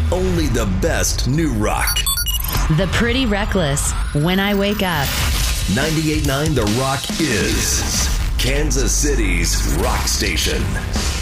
only the best new rock. The Pretty Reckless, When I Wake Up. 98.9 The Rock is Kansas City's rock station.